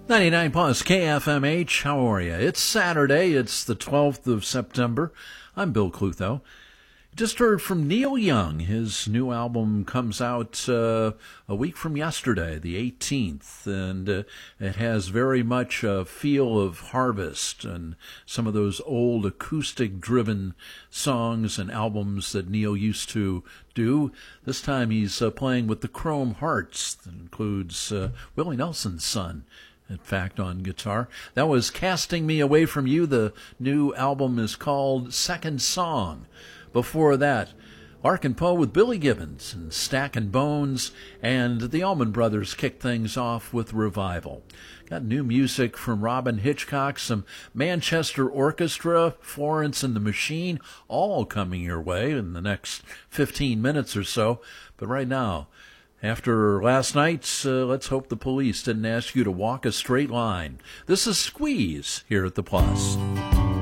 99 plus KFMH, how are you? It's Saturday, it's the 12th of September. I'm Bill Clutho. Just heard from Neil Young. His new album comes out a week from yesterday, the 18th, and it has very much a feel of Harvest and some of those old acoustic-driven songs and albums that Neil used to do. This time he's playing with the Chrome Hearts. That includes Willie Nelson's son, in fact, on guitar. That was Casting Me Away From You. The new album is called Second Song. Before that, Larkin Poe with Billy Gibbons and Stackin' Bones, and the Allman Brothers kicked things off with Revival. Got new music from Robin Hitchcock, some Manchester Orchestra, Florence and the Machine, all coming your way in the next 15 minutes or so. But right now, after last night's Let's Hope the Police didn't ask you to walk a straight line. This is Squeeze here at The Plus.